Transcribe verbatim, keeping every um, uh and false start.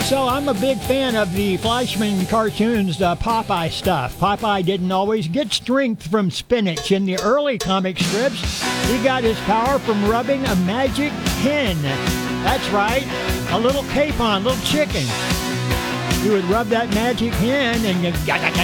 So I'm a big fan of the Fleischman cartoons, uh, Popeye stuff. Popeye didn't always get strength from spinach. In the early comic strips, he got his power from rubbing a magic hen. That's right, a little capon, little chicken. He would rub that magic hen and you